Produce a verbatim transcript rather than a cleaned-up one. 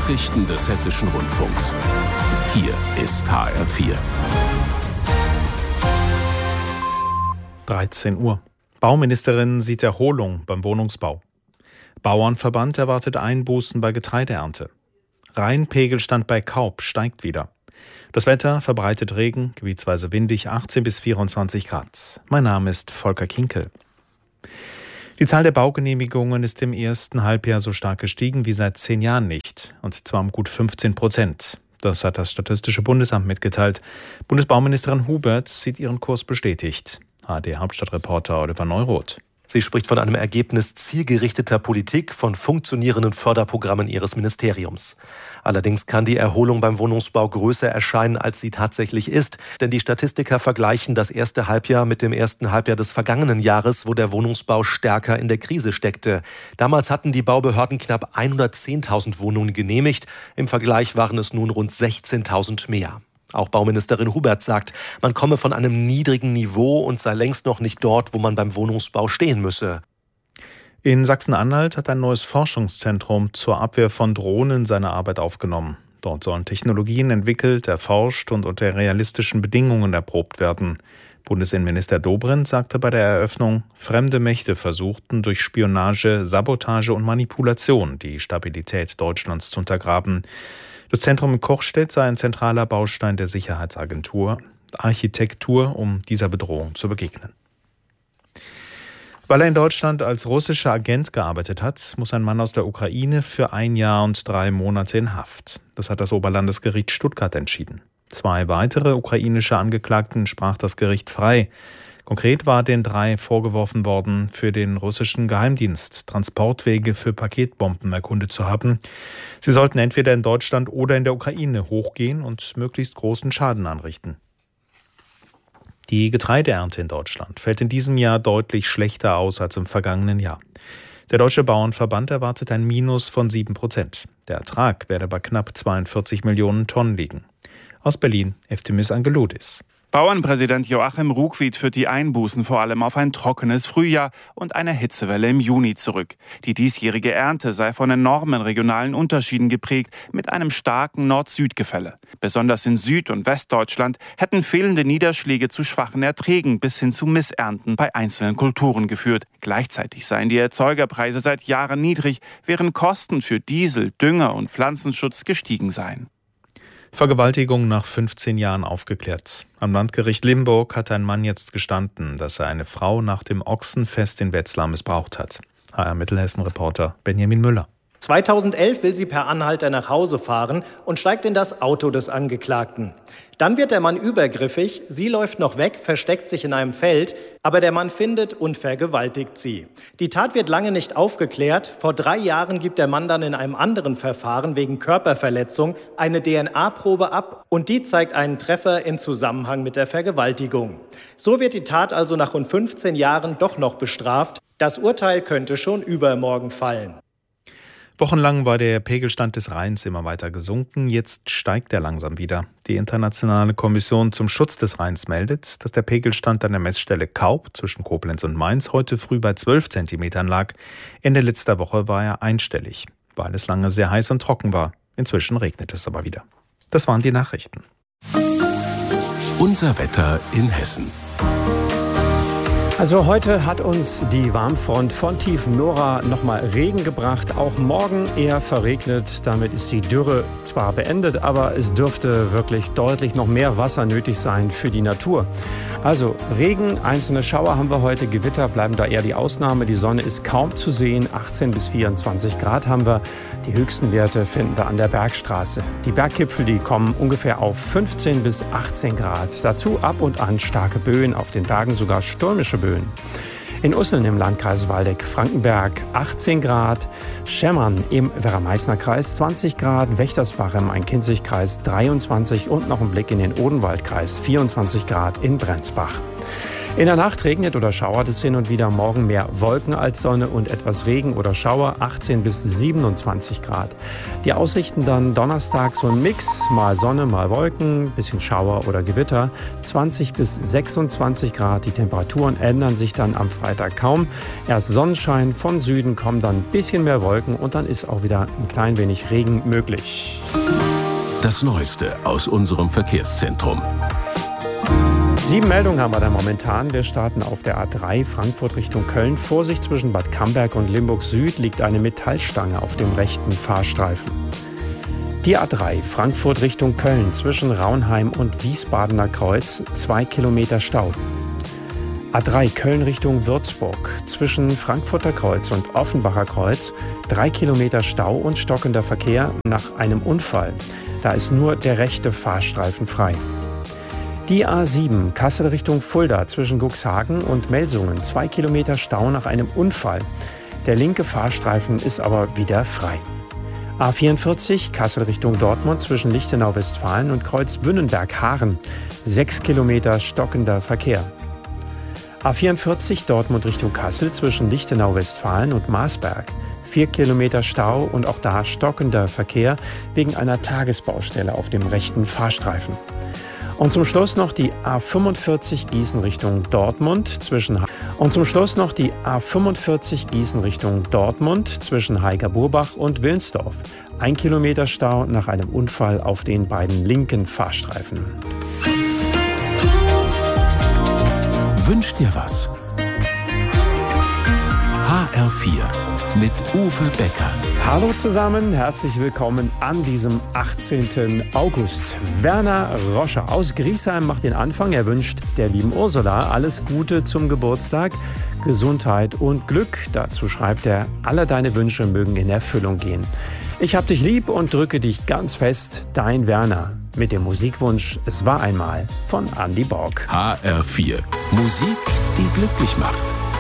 Nachrichten des Hessischen Rundfunks. Hier ist H R vier. dreizehn Uhr. Bauministerin sieht Erholung beim Wohnungsbau. Bauernverband erwartet Einbußen bei Getreideernte. Rheinpegelstand bei Kaub steigt wieder. Das Wetter verbreitet Regen, gebietsweise windig, achtzehn bis vierundzwanzig Grad. Mein Name ist Volker Kinkel. Die Zahl der Baugenehmigungen ist im ersten Halbjahr so stark gestiegen wie seit zehn Jahren nicht, und zwar um gut fünfzehn Prozent. Das hat das Statistische Bundesamt mitgeteilt. Bundesbauministerin Huberts sieht ihren Kurs bestätigt. H D-Hauptstadtreporter Oliver Neuroth. Sie spricht von einem Ergebnis zielgerichteter Politik, von funktionierenden Förderprogrammen ihres Ministeriums. Allerdings kann die Erholung beim Wohnungsbau größer erscheinen, als sie tatsächlich ist. Denn die Statistiker vergleichen das erste Halbjahr mit dem ersten Halbjahr des vergangenen Jahres, wo der Wohnungsbau stärker in der Krise steckte. Damals hatten die Baubehörden knapp hundertzehntausend Wohnungen genehmigt. Im Vergleich waren es nun rund sechzehntausend mehr. Auch Bauministerin Huberts sagt, man komme von einem niedrigen Niveau und sei längst noch nicht dort, wo man beim Wohnungsbau stehen müsse. In Sachsen-Anhalt hat ein neues Forschungszentrum zur Abwehr von Drohnen seine Arbeit aufgenommen. Dort sollen Technologien entwickelt, erforscht und unter realistischen Bedingungen erprobt werden. Bundesinnenminister Dobrindt sagte bei der Eröffnung, fremde Mächte versuchten durch Spionage, Sabotage und Manipulation die Stabilität Deutschlands zu untergraben. Das Zentrum in Kochstedt sei ein zentraler Baustein der Sicherheitsagentur Architektur, um dieser Bedrohung zu begegnen. Weil er in Deutschland als russischer Agent gearbeitet hat, muss ein Mann aus der Ukraine für ein Jahr und drei Monate in Haft. Das hat das Oberlandesgericht Stuttgart entschieden. Zwei weitere ukrainische Angeklagten sprach das Gericht frei. Konkret war den drei vorgeworfen worden, für den russischen Geheimdienst Transportwege für Paketbomben erkundet zu haben. Sie sollten entweder in Deutschland oder in der Ukraine hochgehen und möglichst großen Schaden anrichten. Die Getreideernte in Deutschland fällt in diesem Jahr deutlich schlechter aus als im vergangenen Jahr. Der Deutsche Bauernverband erwartet ein Minus von sieben Prozent. Der Ertrag werde bei knapp zweiundvierzig Millionen Tonnen liegen. Aus Berlin, Eftimis Angeloudis. Bauernpräsident Joachim Ruckwied führt die Einbußen vor allem auf ein trockenes Frühjahr und eine Hitzewelle im Juni zurück. Die diesjährige Ernte sei von enormen regionalen Unterschieden geprägt, mit einem starken Nord-Süd-Gefälle. Besonders in Süd- und Westdeutschland hätten fehlende Niederschläge zu schwachen Erträgen bis hin zu Missernten bei einzelnen Kulturen geführt. Gleichzeitig seien die Erzeugerpreise seit Jahren niedrig, während Kosten für Diesel, Dünger und Pflanzenschutz gestiegen seien. Vergewaltigung nach fünfzehn Jahren aufgeklärt. Am Landgericht Limburg hat ein Mann jetzt gestanden, dass er eine Frau nach dem Ochsenfest in Wetzlar missbraucht hat. H R Mittelhessen-Reporter Benjamin Müller. zweitausendelf will sie per Anhalter nach Hause fahren und steigt in das Auto des Angeklagten. Dann wird der Mann übergriffig, sie läuft noch weg, versteckt sich in einem Feld, aber der Mann findet und vergewaltigt sie. Die Tat wird lange nicht aufgeklärt. Vor drei Jahren gibt der Mann dann in einem anderen Verfahren wegen Körperverletzung eine D N A-Probe ab und die zeigt einen Treffer in Zusammenhang mit der Vergewaltigung. So wird die Tat also nach rund fünfzehn Jahren doch noch bestraft. Das Urteil könnte schon übermorgen fallen. Wochenlang war der Pegelstand des Rheins immer weiter gesunken, jetzt steigt er langsam wieder. Die Internationale Kommission zum Schutz des Rheins meldet, dass der Pegelstand an der Messstelle Kaub zwischen Koblenz und Mainz heute früh bei zwölf Zentimetern lag. Ende letzter Woche war er einstellig, weil es lange sehr heiß und trocken war. Inzwischen regnet es aber wieder. Das waren die Nachrichten. Unser Wetter in Hessen. Also heute hat uns die Warmfront von tief Nora nochmal Regen gebracht. Auch morgen eher verregnet. Damit ist die Dürre zwar beendet, aber es dürfte wirklich deutlich noch mehr Wasser nötig sein für die Natur. Also Regen, einzelne Schauer haben wir heute. Gewitter bleiben da eher die Ausnahme. Die Sonne ist kaum zu sehen. achtzehn bis vierundzwanzig Grad haben wir. Die höchsten Werte finden wir an der Bergstraße. Die Berggipfel, die kommen ungefähr auf fünfzehn bis achtzehn Grad. Dazu ab und an starke Böen, auf den Bergen sogar stürmische Böen. In Usseln im Landkreis Waldeck-Frankenberg achtzehn Grad, Schemmern im Werra-Meißner-Kreis zwanzig Grad, Wächtersbach im Main-Kinzig-Kreis dreiundzwanzig und noch ein Blick in den Odenwaldkreis vierundzwanzig Grad in Brenzbach. In der Nacht regnet oder schauert es hin und wieder, morgen mehr Wolken als Sonne und etwas Regen oder Schauer, achtzehn bis siebenundzwanzig Grad. Die Aussichten dann Donnerstag so ein Mix, mal Sonne, mal Wolken, bisschen Schauer oder Gewitter, zwanzig bis sechsundzwanzig Grad. Die Temperaturen ändern sich dann am Freitag kaum. Erst Sonnenschein, von Süden kommen dann ein bisschen mehr Wolken und dann ist auch wieder ein klein wenig Regen möglich. Das Neueste aus unserem Verkehrszentrum. Sieben Meldungen haben wir da momentan. Wir starten auf der A drei Frankfurt Richtung Köln. Vorsicht, zwischen Bad Camberg und Limburg Süd liegt eine Metallstange auf dem rechten Fahrstreifen. Die A drei Frankfurt Richtung Köln zwischen Raunheim und Wiesbadener Kreuz, zwei Kilometer Stau. A drei Köln Richtung Würzburg zwischen Frankfurter Kreuz und Offenbacher Kreuz, drei Kilometer Stau und stockender Verkehr nach einem Unfall. Da ist nur der rechte Fahrstreifen frei. Die A sieben Kassel Richtung Fulda zwischen Cuxhaven und Melsungen, zwei Kilometer Stau nach einem Unfall. Der linke Fahrstreifen ist aber wieder frei. A vierundvierzig Kassel Richtung Dortmund zwischen Lichtenau-Westfalen und Kreuz Wünnenberg-Haaren, sechs Kilometer stockender Verkehr. A vierundvierzig Dortmund Richtung Kassel zwischen Lichtenau-Westfalen und Marsberg, vier Kilometer Stau und auch da stockender Verkehr wegen einer Tagesbaustelle auf dem rechten Fahrstreifen. Und zum Schluss noch die A fünfundvierzig Gießen Richtung Dortmund zwischen und zum Schluss noch die A fünfundvierzig Gießen Richtung Dortmund zwischen Heiger-Burbach und Wilnsdorf. Ein Kilometer Stau nach einem Unfall auf den beiden linken Fahrstreifen. Wünsch dir was? H R vier mit Uwe Becker. Hallo zusammen, herzlich willkommen an diesem achtzehnten August. Werner Roscher aus Griesheim macht den Anfang. Er wünscht der lieben Ursula alles Gute zum Geburtstag, Gesundheit und Glück. Dazu schreibt er, alle deine Wünsche mögen in Erfüllung gehen. Ich hab dich lieb und drücke dich ganz fest, dein Werner. Mit dem Musikwunsch Es war einmal von Andy Borg. H R vier. Musik, die glücklich macht.